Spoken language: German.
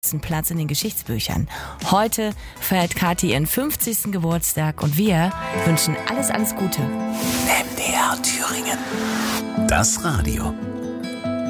Platz in den Geschichtsbüchern. Heute feiert Kathi ihren 50. Geburtstag und wir wünschen alles Gute. MDR Thüringen. Das Radio.